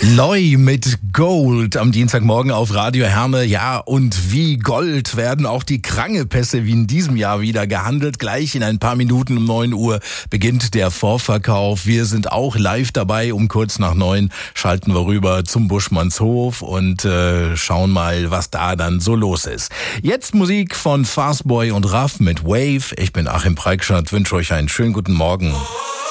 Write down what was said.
Loi mit Gold am Dienstagmorgen auf Radio Herne. Ja, und wie Gold werden auch die Krangepässe wie in diesem Jahr wieder gehandelt. Gleich in ein paar Minuten um 9 Uhr beginnt der Vorverkauf. Wir sind auch live dabei. Um kurz nach 9 schalten wir rüber zum Buschmannshof und schauen mal, was da dann so los ist. Jetzt Musik von Fastboy und Raff mit Wave. Ich bin Achim Preikschat, wünsche euch einen schönen guten Morgen.